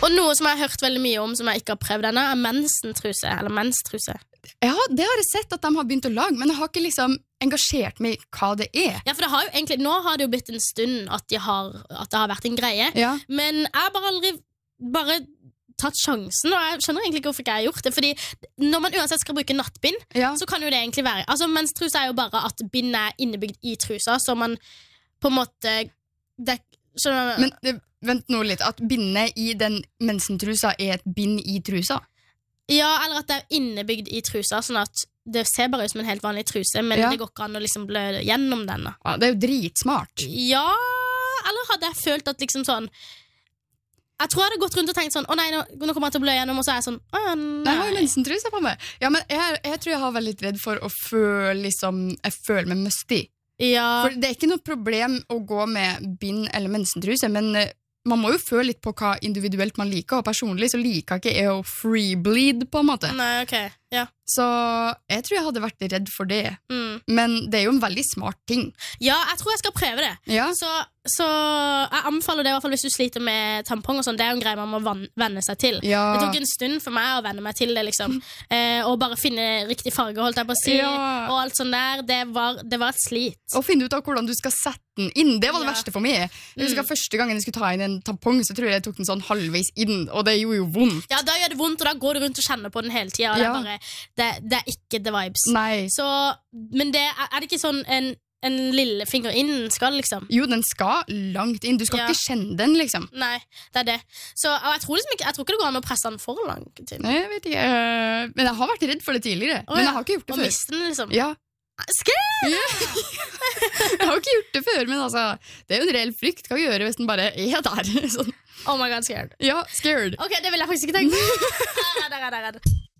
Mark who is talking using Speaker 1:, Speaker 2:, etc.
Speaker 1: Og noe som jeg har hørt veldig mye om, som jeg ikke har prøvd ennå, er mensentruse, eller menstruse.
Speaker 2: Ja, det har jeg sett at de har begynt å lage, men jeg har ikke liksom engasjert meg i hva det er.
Speaker 1: Ja, for det har jo egentlig, nå har det jo blitt en stund at det har vært en greie,
Speaker 2: Ja.
Speaker 1: men jeg har bare aldri tatt sjansen, og jeg skjønner egentlig ikke hvorfor ikke jeg har gjort det, fordi når man uansett skal bruke nattbind,
Speaker 2: Ja.
Speaker 1: så kan jo det egentlig være, altså menstruse er jo bare at bind er innebygd i trusa, så man på en måte, skjønner du?
Speaker 2: Men vent nå litt, at bindet i den mensentrusa er et bind i trusa?
Speaker 1: Ja, eller at det er innebygd i trusa, sånn at det ser bare ut som en helt vanlig truse, men
Speaker 2: Ja.
Speaker 1: det går ikke an å liksom blø gjennom den. Da.
Speaker 2: Ja, det er jo dritsmart.
Speaker 1: Ja, eller hadde jeg følt at liksom sånn, jeg tror jeg hadde gått rundt og tenkt sånn, å nei, nå kommer jeg til å blø gjennom, og så er jeg sånn,
Speaker 2: Nei, jeg har jo mensentrusa på meg. Ja, men jeg tror jeg har vært litt redd for å føle liksom, jeg føler meg mustig.
Speaker 1: Ja.
Speaker 2: For det er ikke noe problem å gå med bind eller mensentruse, men man må jo føle litt på hva individuelt man liker, og personlig så liker ikke jeg å freebleed på en måte.
Speaker 1: Nei, ok, ja.
Speaker 2: Så jeg tror jeg hadde vært redd for det.
Speaker 1: Mm.
Speaker 2: Men det er jo en veldig smart ting.
Speaker 1: Ja, jeg tror jeg skal prøve det.
Speaker 2: Ja.
Speaker 1: Så jeg anbefaler det i hvert fall hvis du sliter med tampong og sånn. Det er jo en greie man må venne seg til.
Speaker 2: Ja.
Speaker 1: Det tok en stund for meg å venne meg til det, liksom. Og bare finne riktig farge, holdt jeg på å si.
Speaker 2: Ja.
Speaker 1: Og alt sånt der. Det var et slit.
Speaker 2: Å finne ut av hvordan du skal sette den inn, det var det
Speaker 1: Ja.
Speaker 2: verste for meg. Jeg husker første gangen jeg skulle ta inn en tampong, så tror jeg tok den sånn halvveis inn, og det gjorde jo vondt.
Speaker 1: Ja, da gjør det vondt, og da går du rundt og kjenner på den hele tiden. Og
Speaker 2: Ja.
Speaker 1: det er ikke the vibes.
Speaker 2: Nei.
Speaker 1: Så, men er det ikke sånn en lillefinger inn den skal, liksom?
Speaker 2: Jo, den skal langt inn. Du skal
Speaker 1: Ja.
Speaker 2: ikke kjenne den, liksom.
Speaker 1: Nei, det er det. Så, og jeg tror ikke det går an å presse den for langt inn.
Speaker 2: Jeg vet ikke. Men jeg har vært redd for det tidligere. Men jeg har ikke gjort det
Speaker 1: Og
Speaker 2: før.
Speaker 1: miste den, liksom.
Speaker 2: Ja.
Speaker 1: Skrev!
Speaker 2: Jeg har ikke gjort det før, men altså, det er jo en reell frykt. Hva gjøre hvis den bare er der? Sånn.
Speaker 1: Oh my god, scared.
Speaker 2: Ja, scared.
Speaker 1: Ok, det vil jeg faktisk ikke tenke. Jeg er redd.